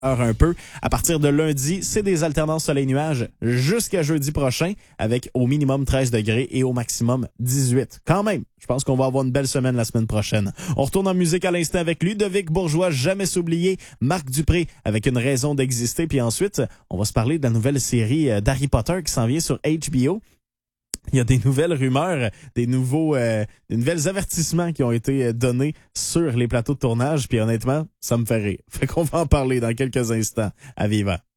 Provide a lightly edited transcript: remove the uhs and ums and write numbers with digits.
un peu. À partir de lundi, c'est des alternances soleil-nuages jusqu'à jeudi prochain avec au minimum 13 degrés et au maximum 18. Quand même, je pense qu'on va avoir une belle semaine la semaine prochaine. On retourne en musique à l'instant avec Ludovic Bourgeois, Jamais s'oublier, Marc Dupré avec Une raison d'exister. Puis ensuite, on va se parler de la nouvelle série d'Harry Potter qui s'en vient sur HBO. Il y a des nouvelles rumeurs, des nouvelles avertissements qui ont été donnés sur les plateaux de tournage. Puis honnêtement, ça me fait rire. Fait qu'on va en parler dans quelques instants à Vivant.